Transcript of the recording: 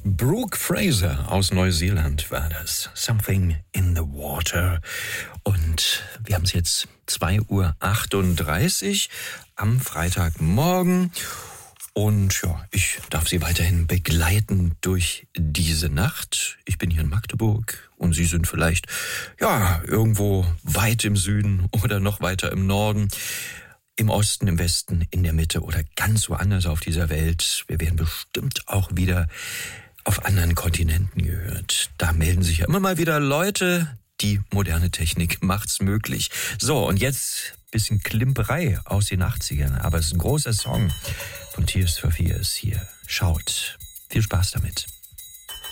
Brooke Fraser aus Neuseeland war das. Something in the Water. Und wir haben es jetzt 2:38 Uhr am Freitagmorgen. Und ja, ich darf Sie weiterhin begleiten durch diese Nacht. Ich bin hier in Magdeburg und Sie sind vielleicht, ja, irgendwo weit im Süden oder noch weiter im Norden. Im Osten, im Westen, in der Mitte oder ganz woanders auf dieser Welt. Wir werden bestimmt auch wieder auf anderen Kontinenten gehört. Da melden sich ja immer mal wieder Leute. Die moderne Technik macht's möglich. So, und jetzt bisschen Klimperei aus den 80ern. Aber es ist ein großer Song von Tears for Fears hier. Schaut. Viel Spaß damit.